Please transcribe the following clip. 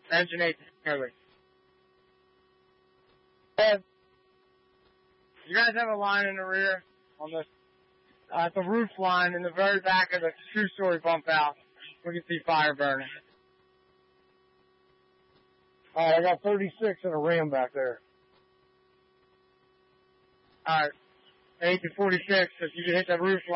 Engine 8 early. You guys have a line in the rear on the roof line in the very back of the two-story bump out. We can see fire burning. All right, I got 36 in a Ram back there. All right, 8 to 46. If you can hit the roof line.